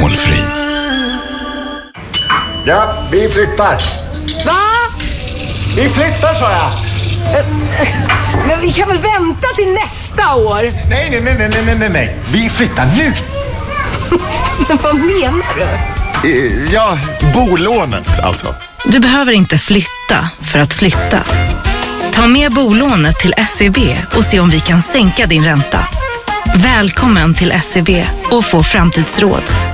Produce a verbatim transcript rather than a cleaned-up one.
valfri. Ja, vi flyttar. Va? Vi flyttar, sa jag. Men vi kan väl vänta till nästa år? Nej, nej, nej, nej, nej, nej, nej. Vi flyttar nu. Men vad menar du? Eh, ja, bolånet alltså. Du behöver inte flytta för att flytta. Ta med bolånet till S E B och se om vi kan sänka din ränta. Välkommen till S E B och få framtidsråd.